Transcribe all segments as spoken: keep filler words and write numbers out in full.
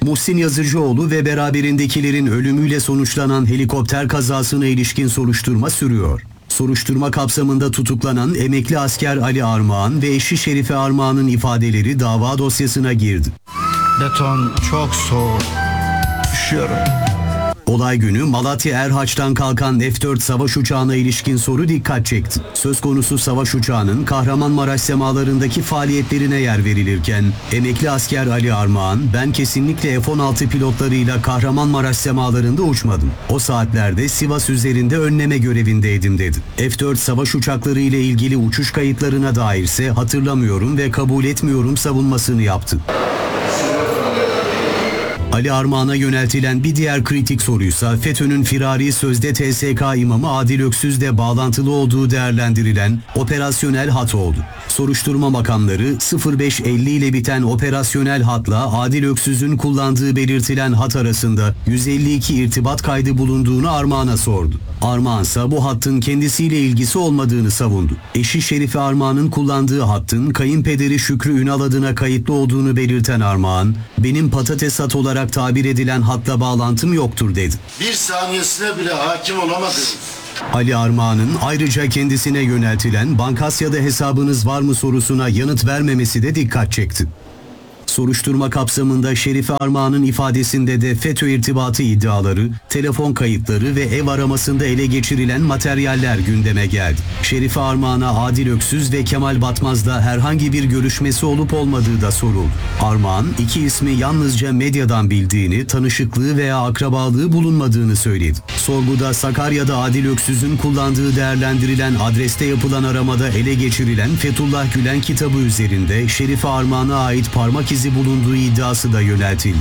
Muhsin Yazıcıoğlu ve beraberindekilerin ölümüyle sonuçlanan helikopter kazasına ilişkin soruşturma sürüyor. Soruşturma kapsamında tutuklanan emekli asker Ali Armağan ve eşi Şerife Armağan'ın ifadeleri dava dosyasına girdi. Beton çok soğuk. Üşüyorum. Olay günü Malatya Erhaç'tan kalkan F dört savaş uçağına ilişkin soru dikkat çekti. Söz konusu savaş uçağının Kahramanmaraş semalarındaki faaliyetlerine yer verilirken, emekli asker Ali Armağan, "Ben kesinlikle F on altı pilotlarıyla Kahramanmaraş semalarında uçmadım. O saatlerde Sivas üzerinde önleme görevindeydim" dedi. F dört savaş uçakları ile ilgili uçuş kayıtlarına dairse "hatırlamıyorum ve kabul etmiyorum" savunmasını yaptı. Ali Armağan'a yöneltilen bir diğer kritik soruysa FETÖ'nün firari sözde T S K imamı Adil Öksüz'le bağlantılı olduğu değerlendirilen operasyonel hat oldu. Soruşturma makamları sıfır beş elli ile biten operasyonel hatla Adil Öksüz'ün kullandığı belirtilen hat arasında yüz elli iki irtibat kaydı bulunduğunu Armağan'a sordu. Armağan ise bu hattın kendisiyle ilgisi olmadığını savundu. Eşi Şerife Armağan'ın kullandığı hattın kayınpederi Şükrü Ünal adına kayıtlı olduğunu belirten Armağan, "Benim patates hat olarak tabir edilen hatla bağlantım yoktur" dedi. Bir saniyesine bile hakim olamadınız. Ali Armağan'ın ayrıca kendisine yöneltilen "Bankasya'da hesabınız var mı?" sorusuna yanıt vermemesi de dikkat çekti. Soruşturma kapsamında Şerife Armağan'ın ifadesinde de FETÖ irtibatı iddiaları, telefon kayıtları ve ev aramasında ele geçirilen materyaller gündeme geldi. Şerife Armağan'a Adil Öksüz ve Kemal Batmaz'la herhangi bir görüşmesi olup olmadığı da soruldu. Armağan, iki ismi yalnızca medyadan bildiğini, tanışıklığı veya akrabalığı bulunmadığını söyledi. Sorguda Sakarya'da Adil Öksüz'ün kullandığı değerlendirilen adreste yapılan aramada ele geçirilen Fethullah Gülen kitabı üzerinde Şerife Armağan'a ait parmak izi bulunduğu iddiası da yöneltildi.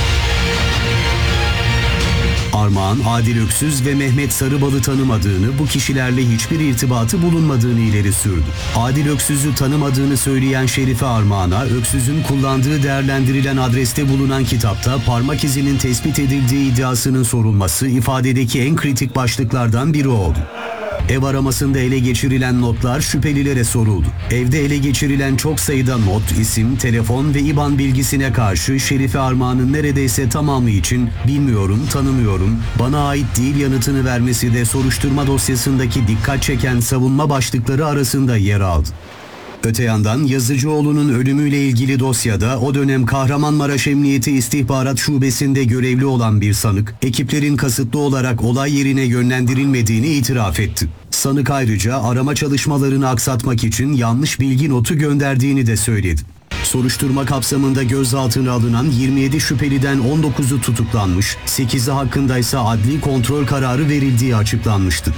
Armağan, Adil Öksüz ve Mehmet Sarıbal'ı tanımadığını, bu kişilerle hiçbir irtibatı bulunmadığını ileri sürdü. Adil Öksüz'ü tanımadığını söyleyen Şerife Armağan'a, Öksüz'ün kullandığı değerlendirilen adreste bulunan kitapta parmak izinin tespit edildiği iddiasının sorulması ifadedeki en kritik başlıklardan biri oldu. Ev aramasında ele geçirilen notlar şüphelilere soruldu. Evde ele geçirilen çok sayıda not, isim, telefon ve İBAN bilgisine karşı Şerife Armağan'ın neredeyse tamamı için "bilmiyorum, tanımıyorum, bana ait değil" yanıtını vermesi de soruşturma dosyasındaki dikkat çeken savunma başlıkları arasında yer aldı. Öte yandan Yazıcıoğlu'nun ölümüyle ilgili dosyada o dönem Kahramanmaraş Emniyeti İstihbarat Şubesi'nde görevli olan bir sanık, ekiplerin kasıtlı olarak olay yerine yönlendirilmediğini itiraf etti. Sanık ayrıca arama çalışmalarını aksatmak için yanlış bilgi notu gönderdiğini de söyledi. Soruşturma kapsamında gözaltına alınan yirmi yedi şüpheliden on dokuzu tutuklanmış, sekizi hakkındaysa adli kontrol kararı verildiği açıklanmıştı.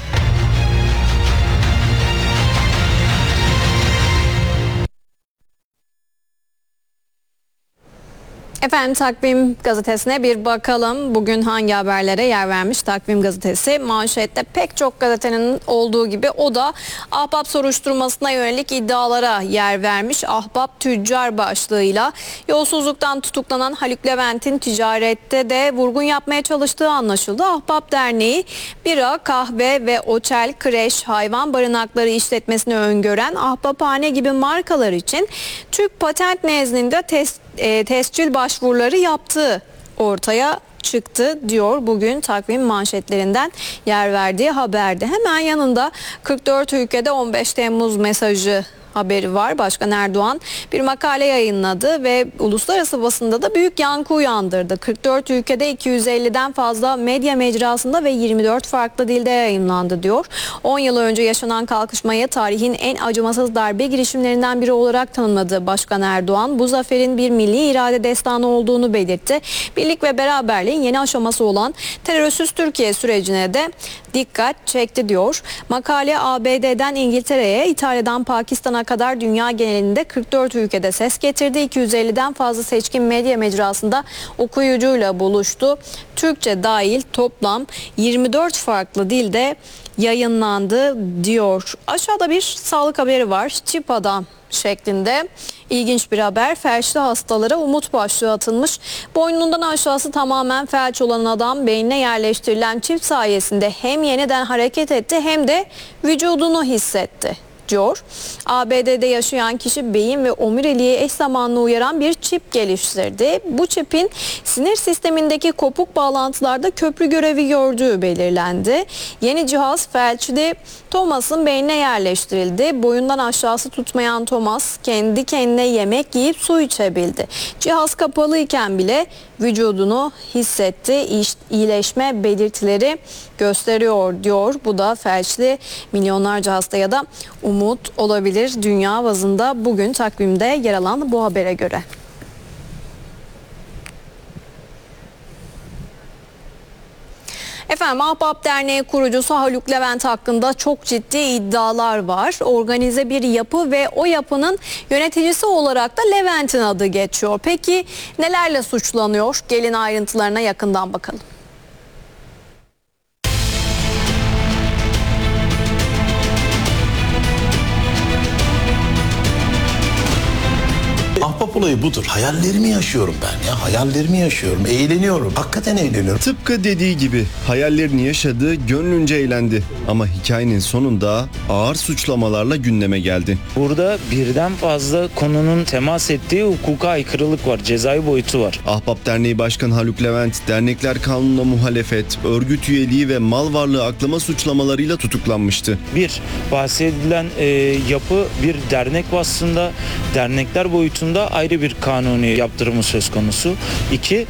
Efendim, Takvim Gazetesi'ne bir bakalım. Bugün hangi haberlere yer vermiş Takvim Gazetesi? Manşette pek çok gazetenin olduğu gibi o da Ahbap soruşturmasına yönelik iddialara yer vermiş. Ahbap tüccar başlığıyla yolsuzluktan tutuklanan Haluk Levent'in ticarette de vurgun yapmaya çalıştığı anlaşıldı. Ahbap Derneği bira, kahve ve otel, kreş, hayvan barınakları işletmesini öngören Ahbaphane gibi markalar için Türk Patent nezdinde test E, tescil başvuruları yaptığı ortaya çıktı diyor bugün Takvim manşetlerinden yer verdiği haberde. Hemen yanında kırk dört ülkede on beş Temmuz mesajı haberi var. Başkan Erdoğan bir makale yayınladı ve uluslararası basında da büyük yankı uyandırdı. kırk dört ülkede iki yüz elliden fazla medya mecrasında ve yirmi dört farklı dilde yayınlandı diyor. on yıl önce yaşanan kalkışmayı tarihin en acımasız darbe girişimlerinden biri olarak tanımladı Başkan Erdoğan. Bu zaferin bir milli irade destanı olduğunu belirtti. Birlik ve beraberliğin yeni aşaması olan terörsüz Türkiye sürecine de dikkat çekti diyor. Makale A B D'den İngiltere'ye, İtalya'dan Pakistan'a kadar dünya genelinde kırk dört ülkede ses getirdi. iki yüz elliden fazla seçkin medya mecrasında okuyucuyla buluştu. Türkçe dahil toplam yirmi dört farklı dilde yayınlandı diyor. Aşağıda bir sağlık haberi var. Çip adam şeklinde ilginç bir haber. Felçli hastalara umut başlığı atılmış. Boynundan aşağısı tamamen felç olan adam beynine yerleştirilen çip sayesinde hem yeniden hareket etti hem de vücudunu hissetti. diyor. A B D'de yaşayan kişi beyin ve omuriliğe eş zamanlı uyaran bir çip geliştirdi. Bu çipin sinir sistemindeki kopuk bağlantılarda köprü görevi gördüğü belirlendi. Yeni cihaz felçli Thomas'ın beynine yerleştirildi. Boyundan aşağısı tutmayan Thomas kendi kendine yemek yiyip su içebildi. Cihaz kapalıyken bile vücudunu hissetti. İş- iyileşme belirtileri gösteriyor diyor. Bu da felçli milyonlarca hastaya da umut olabilir. Dünya bazında bugün takvimde yer alan bu habere göre. Efendim Ahbap Derneği kurucusu Haluk Levent hakkında çok ciddi iddialar var. Organize bir yapı ve o yapının yöneticisi olarak da Levent'in adı geçiyor. Peki nelerle suçlanıyor? Gelin ayrıntılarına yakından bakalım. Ahbap olayı budur. Hayallerimi yaşıyorum ben ya. Hayallerimi yaşıyorum. Eğleniyorum. Hakikaten eğleniyorum. Tıpkı dediği gibi hayallerini yaşadı, gönlünce eğlendi. Ama hikayenin sonunda ağır suçlamalarla gündeme geldi. Burada birden fazla konunun temas ettiği hukuka aykırılık var, cezai boyutu var. Ahbap Derneği Başkanı Haluk Levent, dernekler kanununa muhalefet, örgüt üyeliği ve mal varlığı aklama suçlamalarıyla tutuklanmıştı. Bir, bahsedilen e, yapı bir dernek vasfında, dernekler boyutunda ayrı bir kanuni yaptırımı söz konusu. İki,